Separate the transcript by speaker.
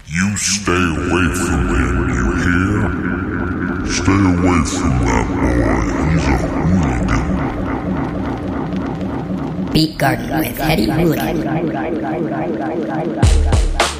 Speaker 1: You stay away from him, you hear? Stay away from that boy, he's a hooligan.
Speaker 2: Beat Garden with Eddie Hooligan.